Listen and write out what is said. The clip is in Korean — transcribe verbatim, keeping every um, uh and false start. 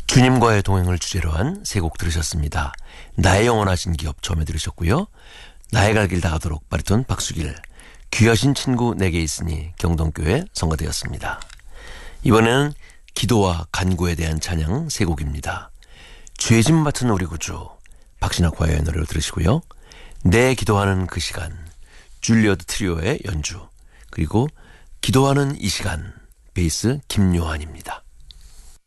주님과의 동행을 주제로 한 세 곡 들으셨습니다. 나의 영원하신 기업 처음에 들으셨고요. 나의 갈 길 다가도록 바리톤 박수길, 귀하신 친구 내게 있으니 경동교회 성가되었습니다. 이번에는 기도와 간구에 대한 찬양 세 곡입니다. 죄짐 맡은 우리 구주 박신학 과의 노래로 들으시고요. 내 기도하는 그 시간 줄리어드 트리오의 연주, 그리고 기도하는 이 시간 베이스 김요한입니다.